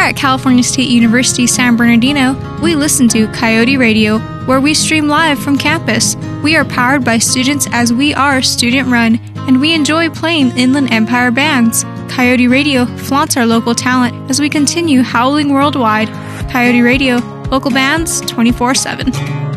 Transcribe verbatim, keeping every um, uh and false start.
at California State University San Bernardino, we listen to Coyote Radio, where we stream live from campus. We are powered by students as we are student-run, and we enjoy playing Inland Empire bands. Coyote Radio flaunts our local talent as we continue howling worldwide. Coyote Radio, local bands twenty-four seven.